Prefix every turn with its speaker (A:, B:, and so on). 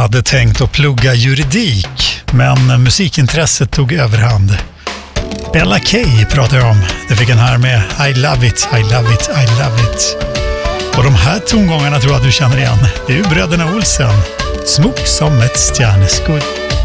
A: hade tänkt att plugga juridik, men musikintresset tog överhand. Bella Kay pratar jag om. Det fick en här med I love it, I love it, I love it. Och de här tongångarna tror jag att du känner igen. Det är ju bröderna Olsen. Smok som ett stjärneskudd.